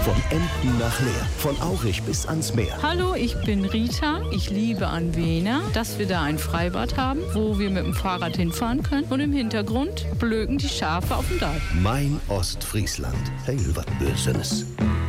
Von Emden nach Leer, von Aurich bis ans Meer. Hallo, ich bin Rita. Ich liebe an Wena, dass wir da ein Freibad haben, wo wir mit dem Fahrrad hinfahren können. Und im Hintergrund blöken die Schafe auf dem Dach. Mein Ostfriesland. Hey, was Bösenes.